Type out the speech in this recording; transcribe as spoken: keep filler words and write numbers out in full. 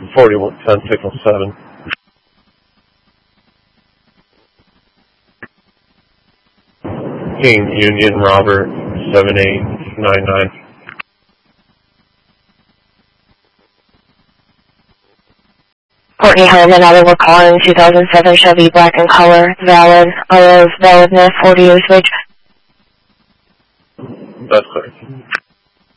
forty-one ten signal seven. King Union Robert seven eight nine nine. Courtney Herman, Iowa calling two thousand seven Chevy black in color, valid, of validness, forty years of age. That's correct.